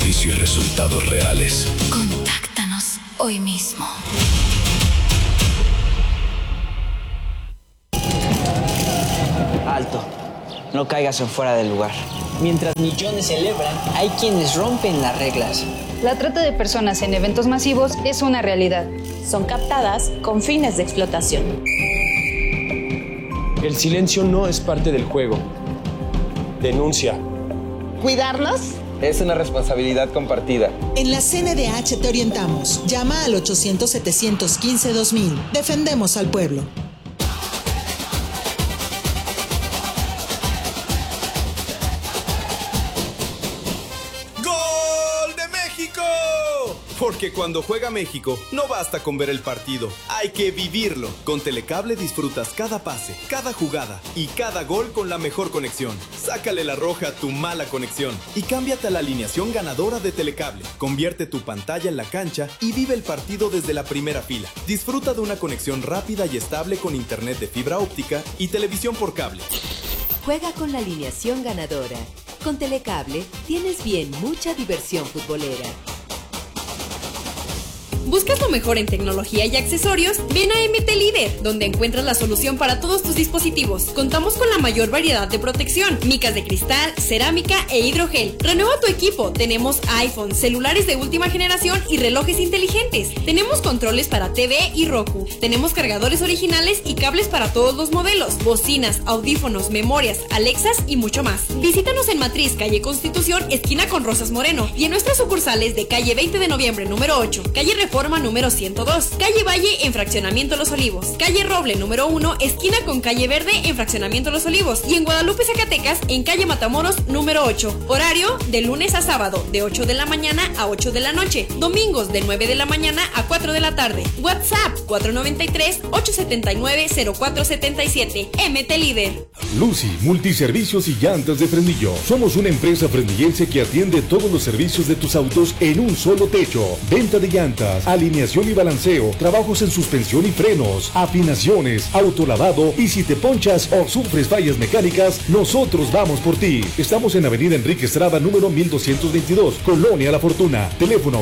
beneficio y resultados reales. Contáctanos hoy mismo. Alto, no caigas en fuera del lugar. Mientras millones celebran, hay quienes rompen las reglas. La trata de personas en eventos masivos es una realidad. Son captadas con fines de explotación. El silencio no es parte del juego. Denuncia. ¿Cuidarlos? Es una responsabilidad compartida. En la CNDH te orientamos. Llama al 800-715-2000. Defendemos al pueblo. Porque cuando juega México, no basta con ver el partido, hay que vivirlo. Con Telecable disfrutas cada pase, cada jugada y cada gol con la mejor conexión. Sácale la roja a tu mala conexión y cámbiate a la alineación ganadora de Telecable. Convierte tu pantalla en la cancha y vive el partido desde la primera fila. Disfruta de una conexión rápida y estable con internet de fibra óptica y televisión por cable. Juega con la alineación ganadora. Con Telecable tienes bien mucha diversión futbolera. ¿Buscas lo mejor en tecnología y accesorios? Ven a MT Líder, donde encuentras la solución para todos tus dispositivos. Contamos con la mayor variedad de protección, micas de cristal, cerámica e hidrogel. Renueva tu equipo. Tenemos iPhone, celulares de última generación y relojes inteligentes. Tenemos controles para TV y Roku. Tenemos cargadores originales y cables para todos los modelos, bocinas, audífonos, memorias, Alexas y mucho más. Visítanos en Matriz, calle Constitución, esquina con Rosas Moreno, y en nuestras sucursales de calle 20 de noviembre número 8, calle Reforma número 102, calle Valle en Fraccionamiento Los Olivos, calle Roble número 1, esquina con calle Verde en Fraccionamiento Los Olivos, y en Guadalupe, Zacatecas, en calle Matamoros número 8. Horario de lunes a sábado de 8 de la mañana a 8 de la noche, domingos de 9 de la mañana a 4 de la tarde. WhatsApp 493-879-0477. MT Líder. Lucy, multiservicios y llantas de Fresnillo. Somos una empresa fresnillense que atiende todos los servicios de tus autos en un solo techo. Venta de llantas, alineación y balanceo, trabajos en suspensión y frenos, afinaciones, autolavado, y si te ponchas o sufres fallas mecánicas, nosotros vamos por ti. Estamos en Avenida Enrique Estrada número 1222, Colonia La Fortuna. Teléfono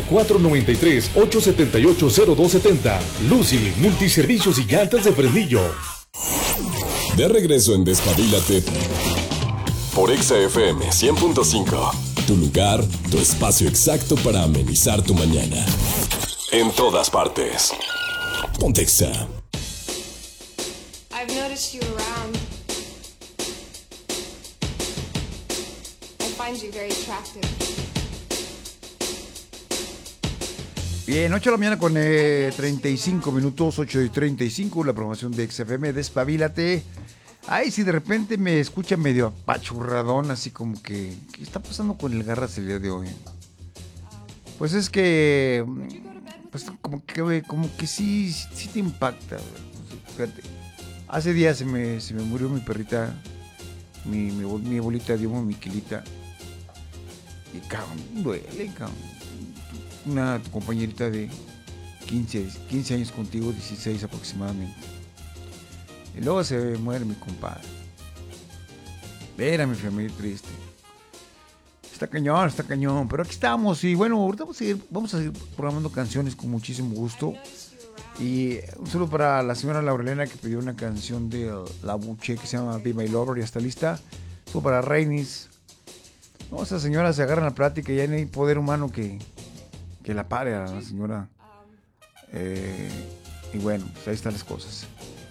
493-878-0270. Lucy, multiservicios y llantas de Fresnillo. De regreso en Despabilate por Exa FM 100.5. Tu lugar, tu espacio exacto para amenizar tu mañana. En todas partes. Ponte Exa. I've noticed you around. I find you very attractive. Bien, 8 de la mañana con 35 minutos, 8:35, la programación de XFM, Despabilate. Ay, si de repente me escucha medio apachurradón, así como que, ¿qué está pasando con el Garras el día de hoy? Pues es que, pues como que sí te impacta. Fíjate, hace días se me murió mi perrita, mi abuelita Dios, mi Quilita. Y cabrón, duele, cabrón. Una compañerita de 15 años contigo, 16 aproximadamente. Y luego se muere mi compadre. Era mi familia triste. Está cañón, pero aquí estamos. Y bueno, ahorita vamos a seguir programando canciones con muchísimo gusto. Y un saludo para la señora Laurelena, que pidió una canción de La Buche que se llama Be My Lover, ya está lista. Un saludo para Reinis. No, esas señoras se agarran la plática y ya no hay poder humano que la pare a la señora. Y bueno, pues ahí están las cosas.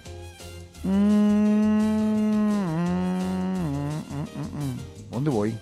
¿Dónde voy?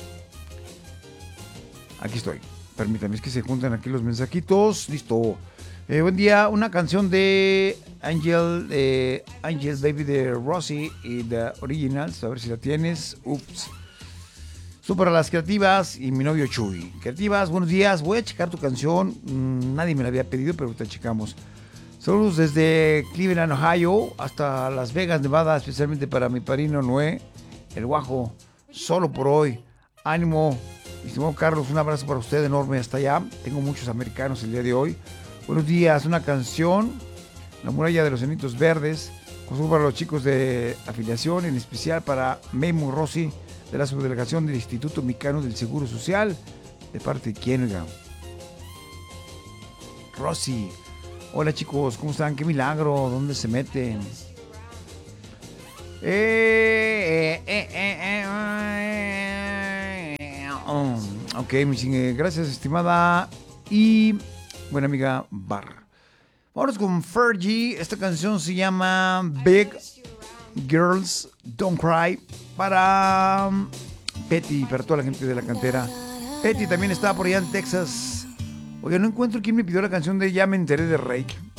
Aquí estoy. Permítame, es que se juntan aquí los mensajitos. Listo. Buen día. Una canción de Angel Baby de Rossi y The Originals. A ver si la tienes. Ups. Para las creativas y mi novio Chuy. Creativas, buenos días. Voy a checar tu canción. Nadie me la había pedido, pero ahorita checamos. Saludos desde Cleveland, Ohio, hasta Las Vegas, Nevada, especialmente para mi padrino Noé, el guajo, solo por hoy. Ánimo, mi estimado Carlos, un abrazo para usted enorme hasta allá. Tengo muchos americanos el día de hoy. Buenos días, una canción, La Muralla de los Cenitos Verdes, con para los chicos de afiliación, en especial para Memo Rossi, de la subdelegación del Instituto Mexicano del Seguro Social. ¿De parte de quién, oiga? Rosy. Hola chicos, ¿cómo están? ¡Qué milagro! ¿Dónde se meten? Ok, gracias, estimada y buena amiga Bar. Vamos con Fergie. Esta canción se llama Big Girls Don't Cry para Petty, para toda la gente de la cantera. Petty también está por allá en Texas. Oye, no encuentro quién me pidió la canción de Ya me enteré de Rake.